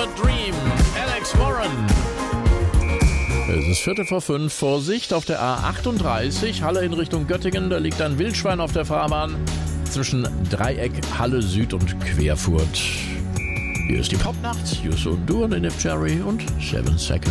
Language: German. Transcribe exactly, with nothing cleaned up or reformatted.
Dream, Alex Warren. Es ist Viertel vor fünf. Vorsicht auf der A achtunddreißig, Halle in Richtung Göttingen. Da liegt ein Wildschwein auf der Fahrbahn zwischen Dreieck, Halle Süd und Querfurt. Hier ist die Popnacht. Yusu und Duan in If Cherry und Seven Seconds.